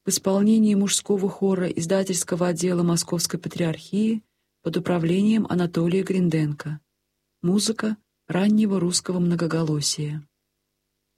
в исполнении мужского хора издательского отдела Московской Патриархии под управлением Анатолия Гринденко. Музыка раннего русского многоголосия.